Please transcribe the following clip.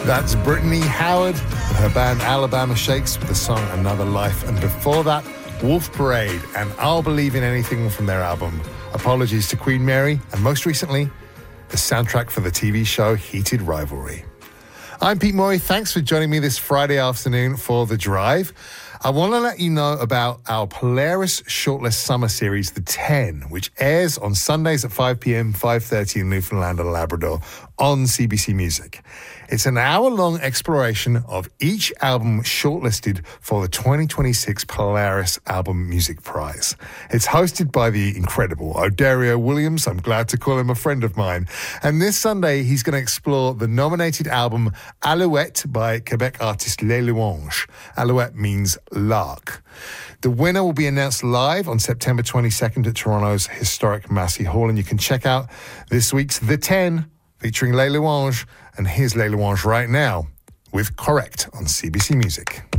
That's Brittany Howard and her band Alabama Shakes with the song Another Life. And before that, Wolf Parade and I'll Believe in Anything from their album Apologies to Queen Mary. And most recently, the soundtrack for the TV show Heated Rivalry. I'm Pete Morey. Thanks for joining me this Friday afternoon for The Drive. I want to let you know about our Polaris Shortlist Summer Series, The 10, which airs on Sundays at 5 p.m., 5:30 in Newfoundland and Labrador on CBC Music. It's an hour-long exploration of each album shortlisted for the 2026 Polaris Album Music Prize. It's hosted by the incredible Odario Williams. I'm glad to call him a friend of mine. And this Sunday, he's going to explore the nominated album Alouette by Quebec artist Les Louanges. Alouette means lark. The winner will be announced live on September 22nd at Toronto's historic Massey Hall. And you can check out this week's The 10 featuring Les Louanges. And here's Les Louanges right now with Correct on CBC Music.